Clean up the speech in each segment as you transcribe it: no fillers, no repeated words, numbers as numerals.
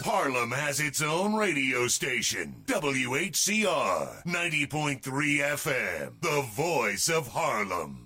Harlem has its own radio station, WHCR 90.3 FM, the voice of Harlem.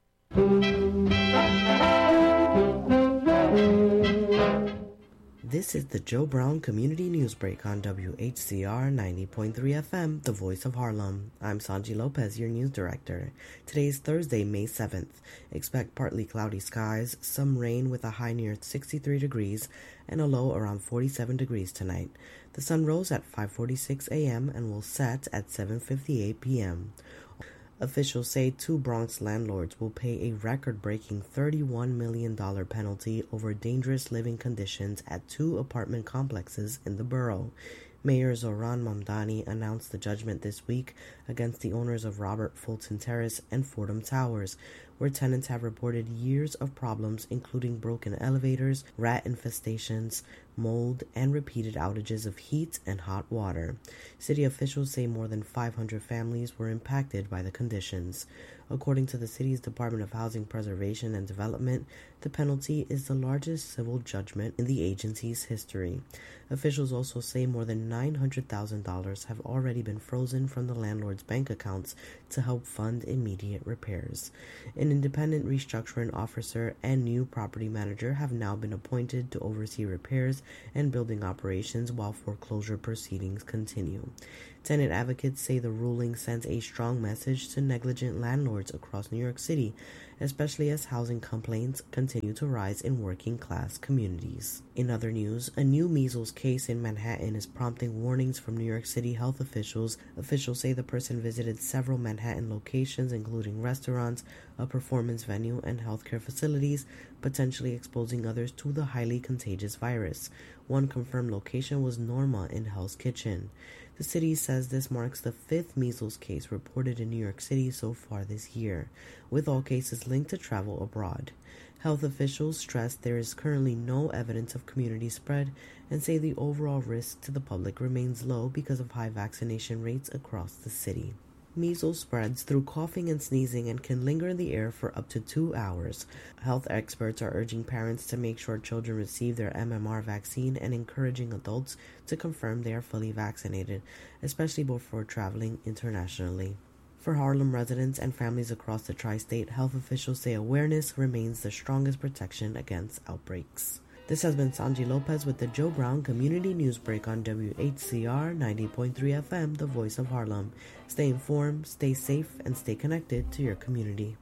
This is the Joe Brown Community News Break on WHCR 90.3 FM, the voice of Harlem. I'm Sanji Lopez, your news director. Today is Thursday, May 7th. Expect partly cloudy skies, some rain with a high near 63 degrees and a low around 47 degrees tonight. The sun rose at 5:46 a.m. and will set at 7:58 p.m. Officials say two Bronx landlords will pay a record-breaking $31 million penalty over dangerous living conditions at two apartment complexes in the borough. Mayor Zohran Mamdani announced the judgment this week against the owners of Robert Fulton Terrace and Fordham Towers, where tenants have reported years of problems including broken elevators, rat infestations, mold, and repeated outages of heat and hot water. City officials say more than 500 families were impacted by the conditions. According to the city's Department of Housing Preservation and Development, the penalty is the largest civil judgment in the agency's history. Officials also say more than $900,000 have already been frozen from the landlord's bank accounts to help fund immediate repairs. An independent restructuring officer and new property manager have now been appointed to oversee repairs and building operations while foreclosure proceedings continue. Tenant advocates say the ruling sends a strong message to negligent landlords across New York City, especially as housing complaints continue to rise in working-class communities. In other news, a new measles case in Manhattan is prompting warnings from New York City health officials. Officials say the person visited several Manhattan locations, including restaurants, a performance venue, and healthcare facilities, potentially exposing others to the highly contagious virus. One confirmed location was Norma in Hell's Kitchen. The city says this marks the fifth measles case reported in New York City so far this year, with all cases linked to travel abroad. Health officials stress there is currently no evidence of community spread and say the overall risk to the public remains low because of high vaccination rates across the city. Measles spreads through coughing and sneezing and can linger in the air for up to 2 hours. Health experts are urging parents to make sure children receive their MMR vaccine and encouraging adults to confirm they are fully vaccinated, especially before traveling internationally. For Harlem residents and families across the tri-state, health officials say awareness remains the strongest protection against outbreaks. This has been Sanji Lopez with the Joe Brown Community News Break on WHCR 90.3 FM, the voice of Harlem. Stay informed, stay safe, and stay connected to your community.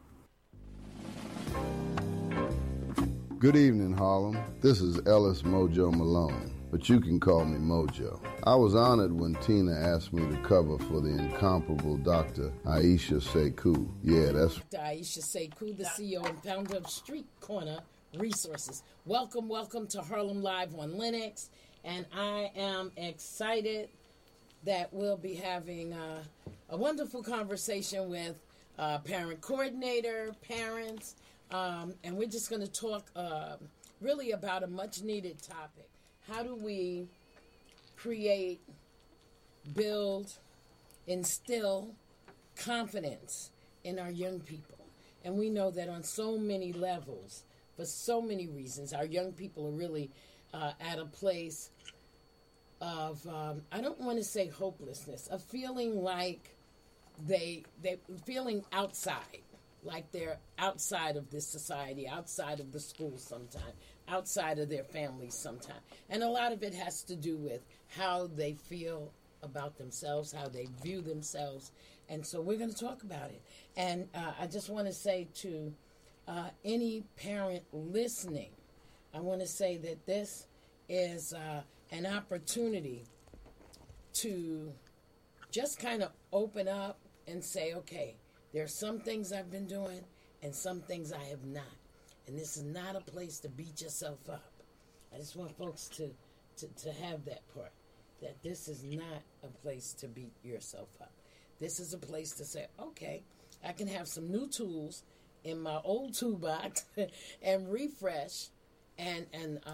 Good evening, Harlem. This is Ellis Mojo Malone, but you can call me Mojo. I was honored when Tina asked me to cover for the incomparable Dr. Aisha Sekou. Yeah, that's Dr. Aisha Sekou, the CEO and founder of Street Corner Resources. Welcome to Harlem Live on Linux, and I am excited that we'll be having a wonderful conversation with parent coordinator, parents, and we're just going to talk really about a much-needed topic. How do we create, build, instill confidence in our young people? And we know that on so many levels, for so many reasons, our young people are really at a place of, I don't want to say hopelessness, of feeling like they feeling outside, like they're outside of this society, outside of the school sometime, outside of their families sometime. And a lot of it has to do with how they feel about themselves, how they view themselves. And so we're going to talk about it. And I just want to say to any parent listening, I want to say that this is an opportunity to just kind of open up and say, okay, there are some things I've been doing and some things I have not. And this is not a place to beat yourself up. I just want folks to have that part, that this is not a place to beat yourself up. This is a place to say, okay, I can have some new tools in my old toolbox and refresh and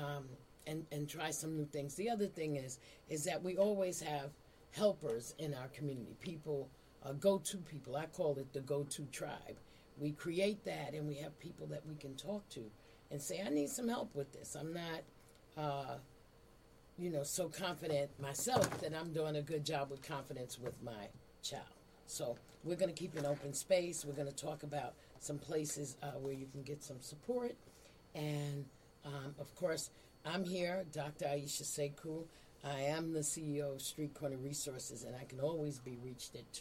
try some new things. The other thing is that we always have helpers in our community, people, go-to people. I call it the go-to tribe. We create that, and we have people that we can talk to and say, I need some help with this. I'm not, so confident myself that I'm doing a good job with confidence with my child. So we're going to keep an open space. We're going to talk about some places where you can get some support. And, of course, I'm here, Dr. Aisha Sekou. I am the CEO of Street Corner Resources, and I can always be reached at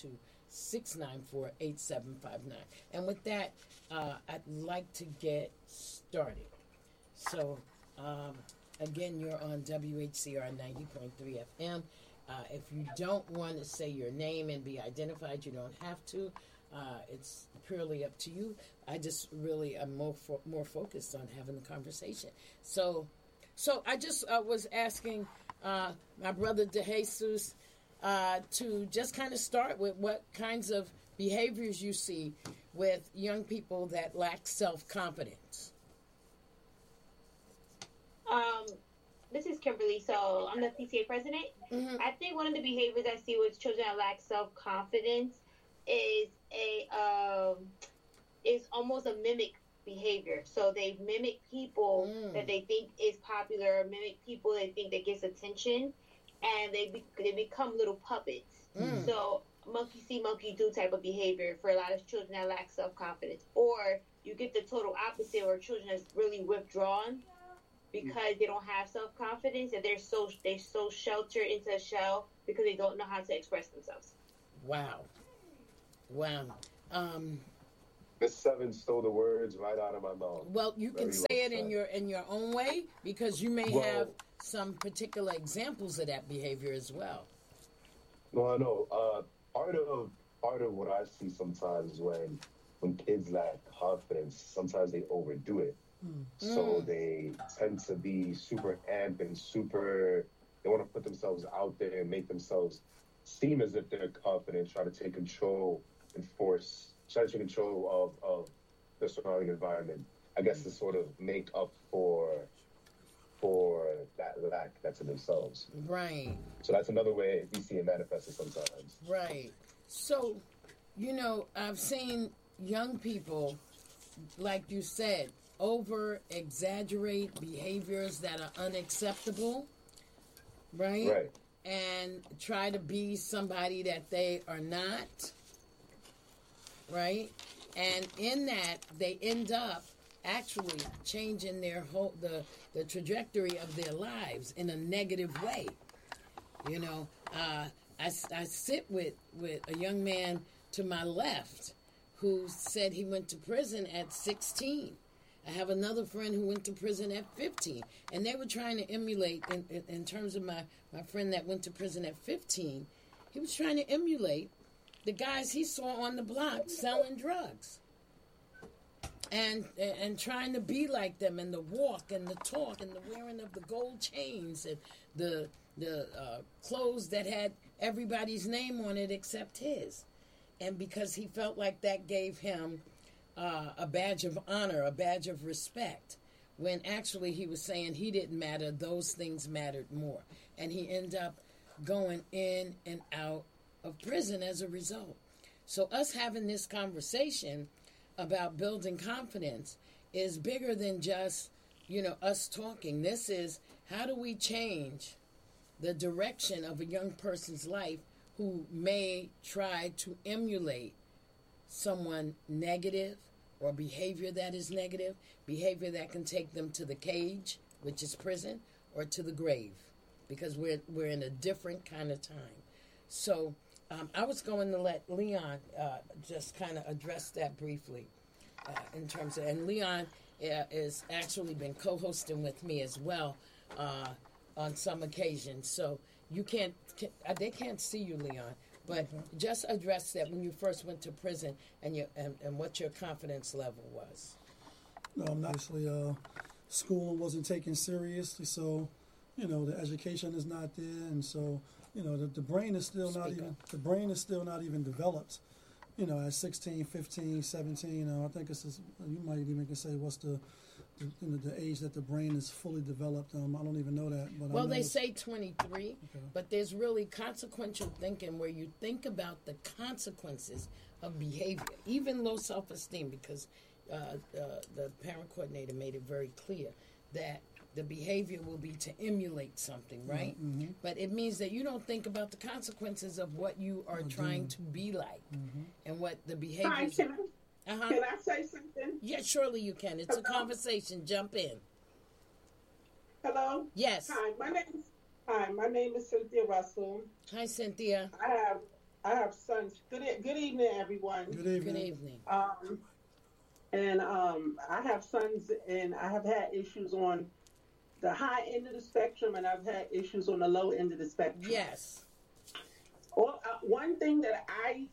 212-694-8759. And with that, I'd like to get started. So, again, you're on WHCR 90.3 FM. If you don't want to say your name and be identified, you don't have to. It's purely up to you. I just really am more focused on having the conversation. So I just was asking my brother DeJesus to just kind of start with what kinds of behaviors you see with young people that lack self-confidence. This is Kimberly. So I'm the PTA president. Mm-hmm. I think one of the behaviors I see with children that lack self-confidence is almost a mimic behavior. So they mimic people that they think is popular, mimic people they think that gets attention, and they become little puppets. So monkey see, monkey do type of behavior for a lot of children that lack self-confidence. Or you get the total opposite, where children that's really withdrawn because they don't have self-confidence, and they're so sheltered into a shell because they don't know how to express themselves. Wow. Miss Seven stole the words right out of my mouth. Well, you can say it in your own way, because you may have some particular examples of that behavior as well. No, I know. Part of what I see sometimes when kids lack confidence, sometimes they overdo it. So they tend to be super amped and they want to put themselves out there and make themselves seem as if they're confident, try to take control and try to take control of the surrounding environment. I guess to sort of make up for that lack that's in themselves. Right. So that's another way we see it manifested sometimes. Right. So, I've seen young people, like you said, over-exaggerate behaviors that are unacceptable, right? Right. And try to be somebody that they are not, right? And in that, they end up actually changing their the trajectory of their lives in a negative way. I sit with a young man to my left who said he went to prison at 16. I have another friend who went to prison at 15. And they were trying to emulate, in terms of my friend that went to prison at 15, he was trying to emulate the guys he saw on the block selling drugs. And trying to be like them, and the walk and the talk and the wearing of the gold chains and the clothes that had everybody's name on it except his. And because he felt like that gave him a badge of honor, a badge of respect, when actually he was saying he didn't matter, those things mattered more. And he ended up going in and out of prison as a result. So us having this conversation about building confidence is bigger than just, us talking. This is, how do we change the direction of a young person's life who may try to emulate someone negative, or behavior that is negative, behavior that can take them to the cage, which is prison, or to the grave, because we're in a different kind of time. So I was going to let Leon just kind of address that briefly in terms of, and Leon has actually been co-hosting with me as well on some occasions. So they can't see you, Leon. But just address that when you first went to prison and what your confidence level was. No, I'm not. Obviously, school wasn't taken seriously, so the education is not there, and so the brain is still not even developed. At 16, 15, 17, I think you might even can say what's the age that the brain is fully developed. I don't even know that. But well, they say 23, but there's really consequential thinking where you think about the consequences of behavior, even low self-esteem, because the parent coordinator made it very clear that the behavior will be to emulate something, right? Mm-hmm. But it means that you don't think about the consequences of what you are trying to be like and what the behavior Hi, is. can I say something? Yeah, surely you can. It's a conversation. Jump in. Hello? Yes. Hi, my name is Cynthia Russell. Hi, Cynthia. I have sons. Good evening, everyone. Good evening. Good evening. I have sons, and I have had issues on the high end of the spectrum, and I've had issues on the low end of the spectrum. Yes. One thing that I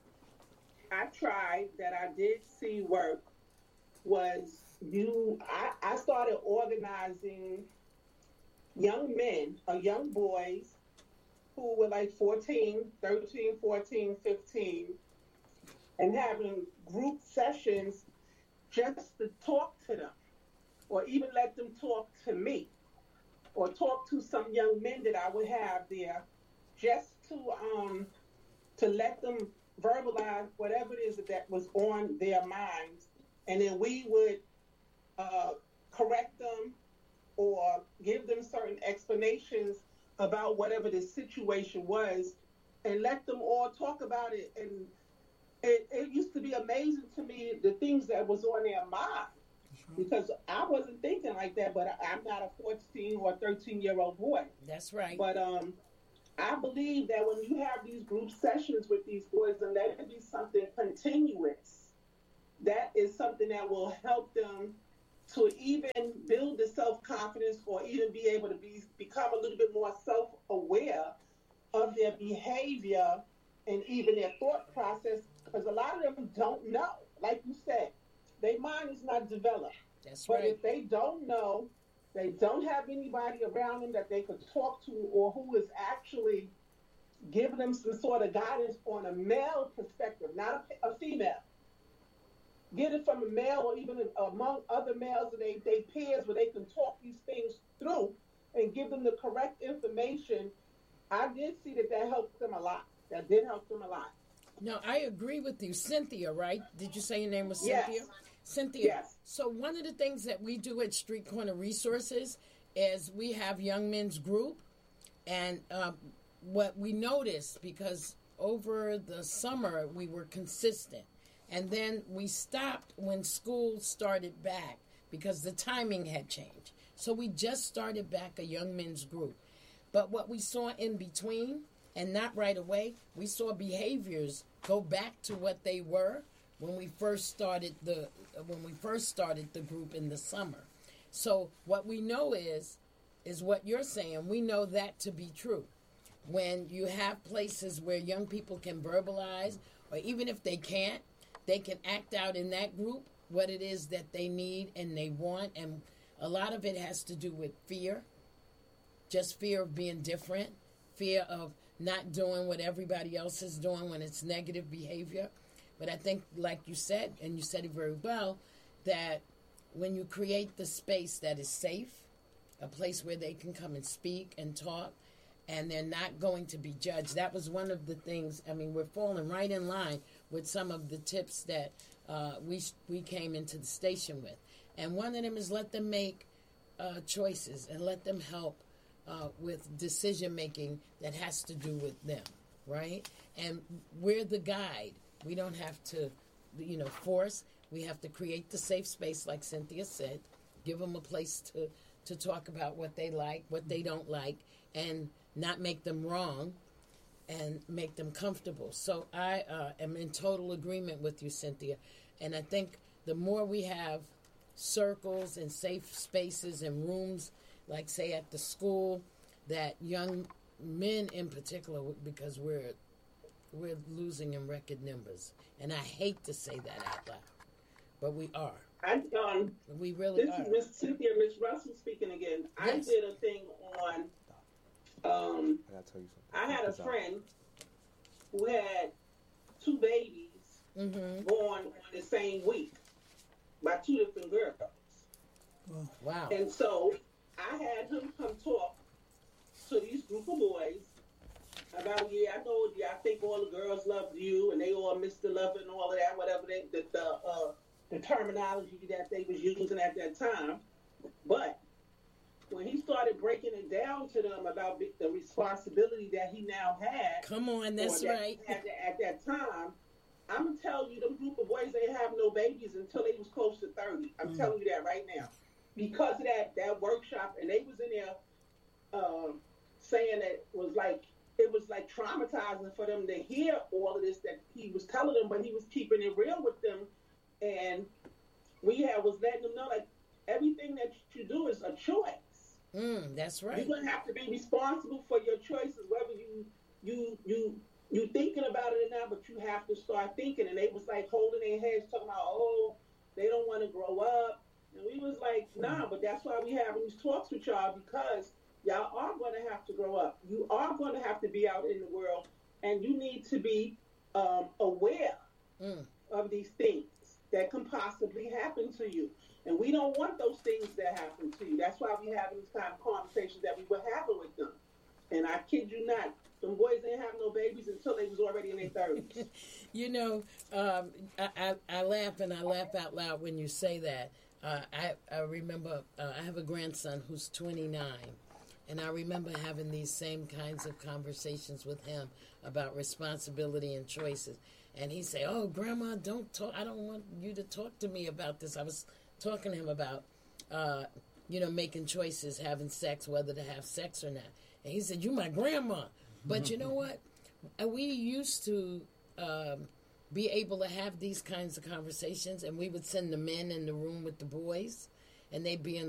tried that I did see work was I started organizing young men or young boys who were like 13, 14, 15, and having group sessions just to talk to them, or even let them talk to me, or talk to some young men that I would have there, just to let them verbalize whatever it is that was on their minds, and then we would correct them or give them certain explanations about whatever the situation was, and let them all talk about it. And it used to be amazing to me the things that was on their mind, because I wasn't thinking like that, but I'm not a 14 or 13-year-old boy. That's right. But I believe that when you have these group sessions with these boys, and let it be something continuous, that is something that will help them to even build the self-confidence, or even be able to become a little bit more self-aware of their behavior and even their thought process, because a lot of them don't know. Like you said, their mind is not developed. That's but right. If they don't know, they don't have anybody around them that they could talk to, or who is actually giving them some sort of guidance on a male perspective, not a female. Get it from a male, or even among other males and they peers, where they can talk these things through and give them the correct information. I did see that helped them a lot. That did help them a lot. No, I agree with you. Cynthia, right? Did you say your name was Yes. Cynthia? Cynthia. Yes. So one of the things that we do at Street Corner Resources is we have young men's group. And what we noticed, because over the summer we were consistent. And then we stopped when school started back because the timing had changed. So we just started back a young men's group. But what we saw in between, and not right away, we saw behaviors go back to what they were when we first started the group in the summer. So what we know is what you're saying. We know that to be true. When you have places where young people can verbalize, or even if they can't, they can act out in that group what it is that they need and they want. And a lot of it has to do with fear, just fear of being different, fear of not doing what everybody else is doing when it's negative behavior. But I think, like you said, and you said it very well, that when you create the space that is safe, a place where they can come and speak and talk, and they're not going to be judged. That was one of the things. I mean, we're falling right in line with some of the tips that we came into the station with. And one of them is let them make choices and let them help with decision-making that has to do with them, right? And we're the guide. We don't have to, force. We have to create the safe space, like Cynthia said, give them a place to talk about what they like, what they don't like, and not make them wrong, and make them comfortable. So I am in total agreement with you, Cynthia. And I think the more we have circles and safe spaces and rooms, like, say, at the school, that young men in particular, because we're losing in record numbers. And I hate to say that out loud, but we are. We really are. This is Miss Cynthia, Miss Russell speaking again. Yes. I did a thing on, I gotta tell you something. I had a friend who had two babies born on the same week by two different girls. Wow. And so I had him come talk to these group of boys about, I know, I think all the girls loved you, and they all missed the love and all of that, whatever the terminology that they was using at that time. But when he started breaking it down to them about the responsibility that he now had. Come on, that's right. At that time, I'm going to tell you, them group of boys, they have no babies until they was close to 30. I'm telling you that right now. Because of that workshop, and they was in there saying that it was like traumatizing for them to hear all of this that he was telling them, but he was keeping it real with them. And was letting them know, like, everything that you do is a choice. That's right. You're going to have to be responsible for your choices, whether you thinking about it or not, but you have to start thinking. And they was like holding their heads, talking about, oh, they don't want to grow up. And we was like, nah, but that's why we having these talks with y'all, because y'all are going to have to grow up. You are going to have to be out in the world, and you need to be aware of these things that can possibly happen to you. And we don't want those things that happen to you. That's why we having these kind of conversations that we were having with them. And I kid you not, them boys didn't have no babies until they was already in their 30s. You know, I laugh and I laugh out loud when you say that. I remember I have a grandson who's 29, and I remember having these same kinds of conversations with him about responsibility and choices. And he'd say, oh, Grandma, don't talk. I don't want you to talk to me about this. I was talking to him about, making choices, having sex, whether to have sex or not. And he said, you my grandma. But you know what? We used to be able to have these kinds of conversations, and we would send the men in the room with the boys, and they'd be in